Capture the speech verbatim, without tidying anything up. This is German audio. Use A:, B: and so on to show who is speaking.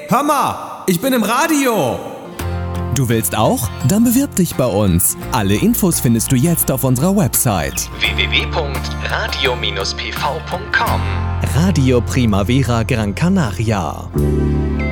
A: hör mal, ich bin im Radio.
B: Du willst auch? Dann bewirb dich bei uns. Alle Infos findest du jetzt auf unserer Website
C: w w w punkt radio Bindestrich p v punkt com.
B: Radio Primavera Gran Canaria.